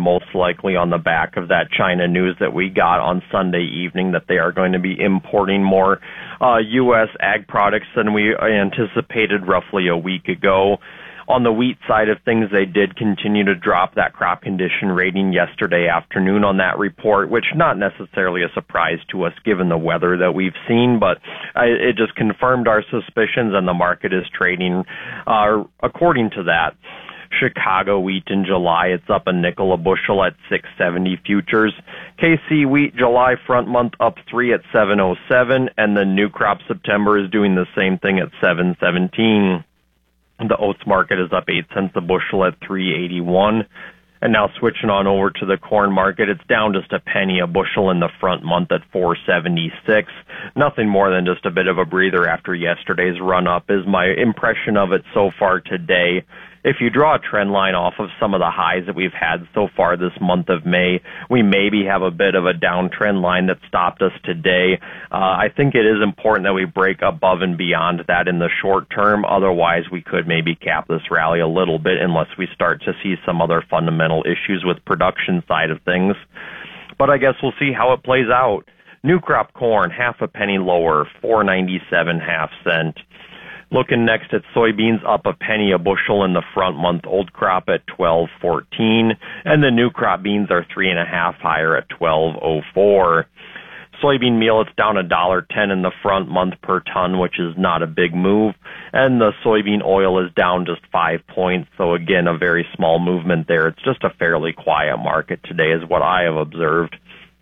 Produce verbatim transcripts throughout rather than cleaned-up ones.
most likely on the back of that China news that we got on Sunday evening that they are going to be importing more uh, U S ag products than we anticipated roughly a week ago. On the wheat side of things, they did continue to drop that crop condition rating yesterday afternoon on that report, which not necessarily a surprise to us given the weather that we've seen, but it just confirmed our suspicions, and the market is trading uh, according to that. Chicago wheat in July, it's up a nickel a bushel at six seventy futures. K C wheat July front month up three at seven oh seven, and the new crop September is doing the same thing at seven seventeen. The oats market is up eight cents a bushel at three eighty-one. And now switching on over to the corn market, it's down just a penny a bushel in the front month at four seventy-six. Nothing more than just a bit of a breather after yesterday's run up is my impression of it so far today. If you draw a trend line off of some of the highs that we've had so far this month of May, we maybe have a bit of a downtrend line that stopped us today. Uh, I think it is important that we break above and beyond that in the short term. Otherwise, we could maybe cap this rally a little bit unless we start to see some other fundamental issues with production side of things. But I guess we'll see how it plays out. New crop corn, half a penny lower, four ninety-seven half cent. Looking next at soybeans, up a penny a bushel in the front month old crop at twelve fourteen, and the new crop beans are three and a half higher at twelve oh four. Soybean meal, it's down a dollar ten in the front month per ton, which is not a big move, and the soybean oil is down just five points. So again, a very small movement there. It's just a fairly quiet market today, is what I have observed.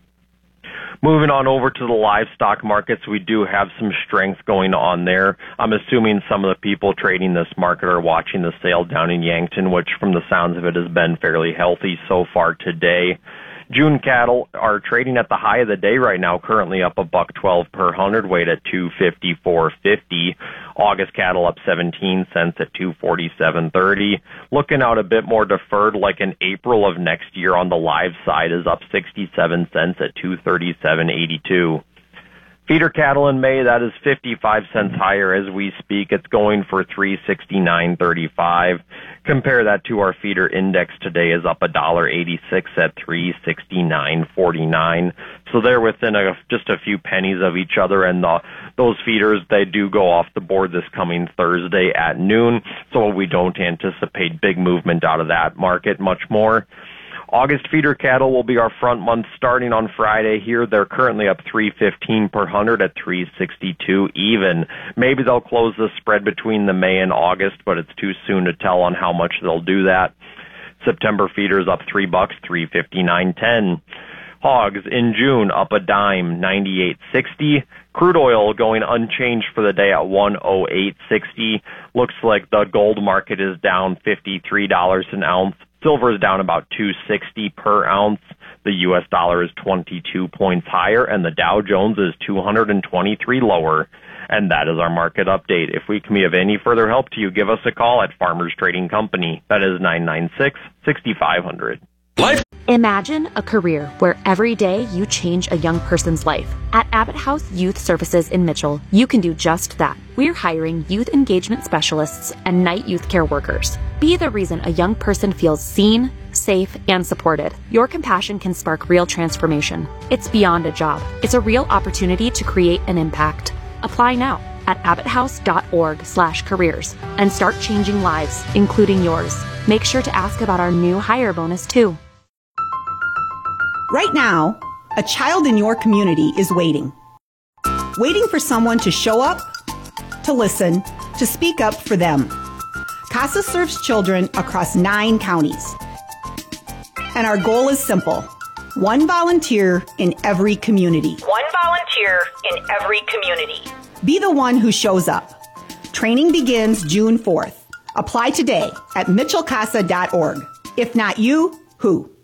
Moving on over to the livestock markets, we do have some strength going on there. I'm assuming some of the people trading this market are watching the sale down in Yankton, which from the sounds of it has been fairly healthy so far today. June cattle are trading at the high of the day right now, currently up a buck twelve per hundredweight at two fifty-four fifty. August cattle up seventeen cents at two forty-seven thirty. Looking out a bit more deferred, like in April of next year on the live side, is up sixty-seven cents at two thirty-seven eighty-two. Feeder cattle in May, that is fifty-five cents higher as we speak. It's going for three sixty-nine thirty-five. Compare that to our feeder index today is up one dollar eighty-six at three sixty-nine forty-nine. So they're within a, just a few pennies of each other, and the, those feeders, they do go off the board this coming Thursday at noon, so we don't anticipate big movement out of that market much more. August feeder cattle will be our front month starting on Friday here. They're currently up three fifteen per hundred at three sixty-two even. Maybe they'll close the spread between the May and August, but it's too soon to tell on how much they'll do that. September feeders up three bucks, three fifty-nine ten. Hogs in June up a dime, ninety-eight sixty. Crude oil going unchanged for the day at one oh eight sixty. Looks like the gold market is down fifty-three dollars an ounce. Silver is down about two sixty per ounce. The U S dollar is twenty-two points higher, and the Dow Jones is two hundred twenty-three lower. And that is our market update. If we can be of any further help to you, give us a call at Farmers Trading Company. That is nine nine six, six five zero zero. Life. Imagine a career where every day you change a young person's life. At Abbott House Youth Services in Mitchell, you can do just that. We're hiring youth engagement specialists and night youth care workers. Be the reason a young person feels seen, safe, and supported. Your compassion can spark real transformation. It's beyond a job. It's a real opportunity to create an impact. Apply now at abbotthouse.org slash careers and start changing lives, including yours. Make sure to ask about our new hire bonus, too. Right now, a child in your community is waiting. Waiting for someone to show up, to listen, to speak up for them. CASA serves children across nine counties. And our goal is simple. One volunteer in every community. One volunteer in every community. Be the one who shows up. Training begins June fourth. Apply today at mitchell casa dot org. If not you, who?